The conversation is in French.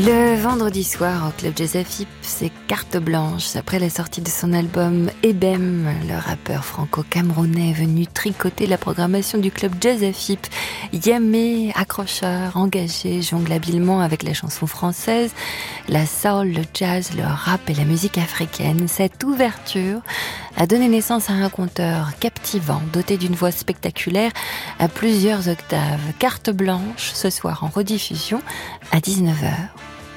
Le vendredi soir au Club Jazz Afip, c'est carte blanche. Après la sortie de son album Ebem, le rappeur franco-camerounais est venu tricoter la programmation du Club Jazz Afip. Yamé, accrocheur, engagé, jongle habilement avec la chanson française, la soul, le jazz, le rap et la musique africaine. Cette ouverture a donné naissance à un conteur captivant, doté d'une voix spectaculaire à plusieurs octaves. Carte blanche, ce soir en rediffusion à 19h.